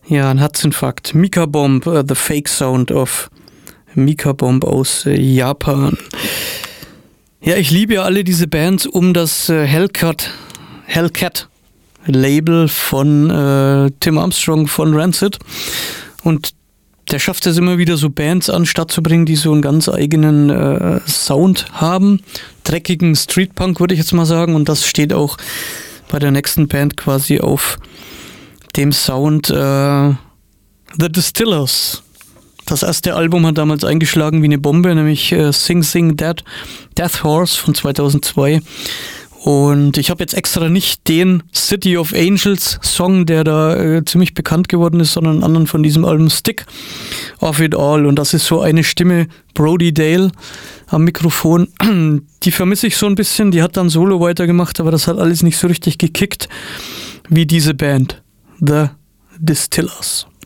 Ja, ein Herzinfarkt. Mika Bomb, The Fake Sound of Mika Bomb aus Japan. Ja, ich liebe ja alle diese Bands um das Hellcat Label von Tim Armstrong von Rancid. Und der schafft es immer wieder, so Bands an den Start zu bringen, die so einen ganz eigenen Sound haben. Dreckigen Streetpunk, würde ich jetzt mal sagen. Und das steht auch bei der nächsten Band quasi auf dem Sound The Distillers. Das erste Album hat damals eingeschlagen wie eine Bombe, nämlich Sing Sing Death Horse von 2002. Und ich habe jetzt extra nicht den City of Angels Song, der da ziemlich bekannt geworden ist, sondern einen anderen von diesem Album, Stick of It All. Und das ist so eine Stimme, Brody Dale am Mikrofon. Die vermisse ich so ein bisschen. Die hat dann Solo weitergemacht, aber das hat alles nicht so richtig gekickt wie diese Band, The Distillers.